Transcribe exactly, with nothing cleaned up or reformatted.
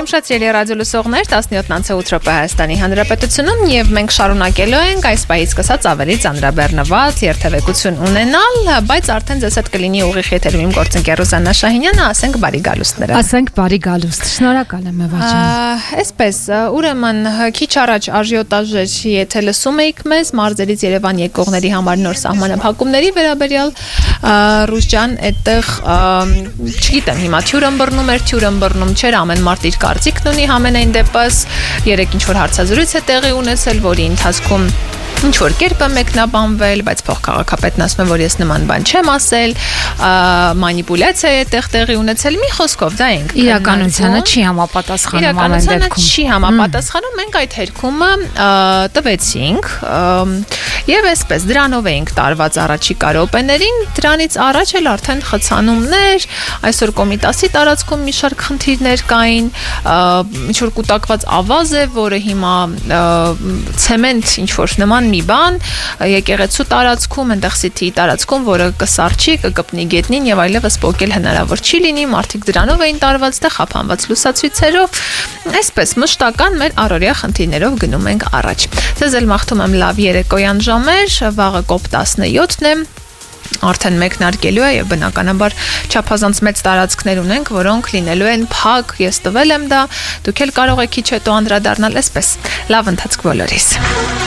Ուշացրելի ռադիոլսողներ տասնյոթ րոպե Հայաստանի Հանրապետությունում եւ մենք շարունակելու ենք այս պահից սկսած ավելի ծանրաբեռնված երթևեկություն ունենալ, բայց արդեն ձեզ հետ կլինի ուղիղ եթերում իմ գործընկեր Ռուզաննա Շահինյանը, ասենք բարի գալուստներ։ Ասենք բարի գալուստ։ Շնորհակալ եմ Եվաճան։ Այսպես, ուրեմն քիչ առաջ արժիոտաժ էր, եթե լսում էիք մեզ մարզերից Երևան եկողների համար նոր սահմանափակումների վերաբերյալ Ռուժջան այդտեղ չգիտեմ հիմա թյուրը ըմբռնում էր, թյուրը ըմբռնում չէր, ամեն մարդ իր կարծիքն ունի, համենայն դեպս երեք ինչ որ հարցազրույց է տեղի ունեցել, որի ընթացքում ինչ որ կերպ է մեկնաբանվել, բայց փոխքաղաքապետն ասում է, որ ես նման բան չեմ ասել, մանիպուլյացիա է տեղ տեղի ունեցել, մի խոսքով դա ենք իրականությանը չի համապատասխանում ամեն դեպքում։ Չի համապատասխանում, մենք այդ հերքումը տվեցինք եւ այսպես դրանով էինք տարված առաջիկա րոպեներին, դրանից առաջ էլ արդեն խցանումներ, այսօր Կոմիտասի տարածքում մի շարք խնդիրներ կային, ինչ որ կուտակված ավազ է, որը հիմա ցեմենտ ինչ որ նման մի բան եկեղեցու տարածքում, այնտեղ Սիթիի տարածքում, որը կսարճի, կկպնի գետնին եւ այլևս փոկել հնարավոր չի լինի, մարդիկ դրանով էին տարված, դե խափանված լուսացույցերով, այսպես մշտական մեր առօրյա խնդիրներով գնում ենք առաջ։ Ձեզ էլ մաղթում եմ լավ երեկոյան ժամեր, վաղը կոպ տասնյոթն է, արդեն մեկնարկելու է եւ բնականաբար չափազանց մեծ տարածքներ ունենք, որոնք լինելու են փակ, ես տվել եմ դա, դուք էլ կարող եք քիչ հետո անդրադառնալ, այսպես լավ ընթացք բոլորիս։